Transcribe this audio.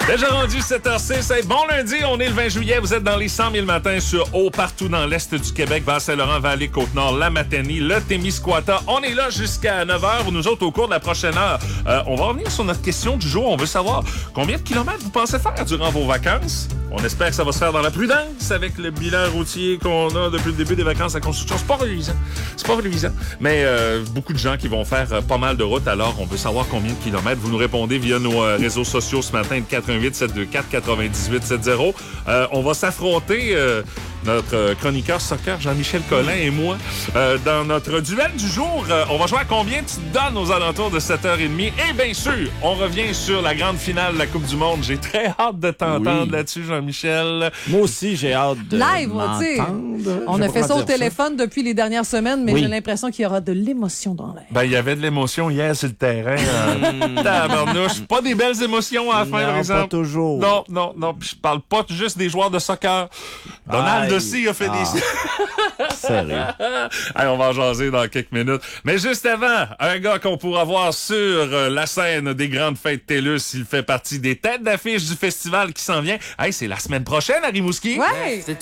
Déjà rendu 7h06. Hey, bon lundi, on est le 20 juillet. Vous êtes dans les 100 000 matins sur Eau, partout dans l'Est du Québec, Bas-Saint-Laurent, Vallée, Côte-Nord, la Matanie, le Témiscouata. On est là jusqu'à 9h. Nous autres, au cours de la prochaine heure, on va revenir sur notre question du jour. On veut savoir combien de kilomètres vous pensez faire durant vos vacances. On espère que ça va se faire dans la prudence avec le bilan routier qu'on a depuis le début des vacances à construction. C'est pas reluisant. C'est pas reluisant. Mais beaucoup de gens qui vont faire pas mal de routes. Alors, on veut savoir combien de kilomètres. Vous nous répondez via nos réseaux sociaux ce matin, le 88 724 98 70. On va s'affronter, notre chroniqueur soccer Jean-Michel Collin et moi, dans notre duel du jour. On va jouer à combien tu te donnes aux alentours de 7h30. Et bien sûr, on revient sur la grande finale de la Coupe du Monde. J'ai très hâte de t'entendre là-dessus, Jean-Michel. Moi aussi, j'ai hâte de Live, m'entendre. on a fait ça au téléphone depuis les dernières semaines, mais j'ai l'impression qu'il y aura de l'émotion dans l'air. Ben, il y avait de l'émotion hier sur le terrain. Tabarnouche. Pas des belles émotions à la fin, par exemple. Pas toujours. Non. Puis je parle pas juste des joueurs de soccer. Donald aussi a fait des... Sérieux. Allez, on va en jaser dans quelques minutes. Mais juste avant, un gars qu'on pourra voir sur la scène des grandes fêtes TELUS. Il fait partie des têtes d'affiche du festival qui s'en vient. Hey, c'est la semaine prochaine à Rimouski. Ouais!